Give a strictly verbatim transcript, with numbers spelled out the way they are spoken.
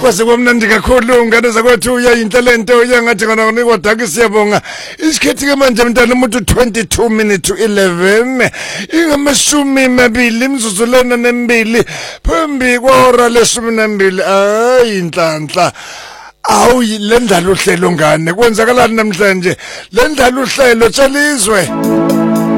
Kwase kwamnandi kakhulu ngane zakwethu uyayinhlelento uyangathi ngana unikwa daki siyabonga. Isikhathi ke manje mntana umuntu twenty-two minutes to eleven. Ingamashumi mabili imzuzu lena nembili phambi kwahora leshumi nambili. Hayi inhlanhla. Awu lendalo uhlelo ngane kwenzakalani namhlanje lendalo uhlelo tshalizwe.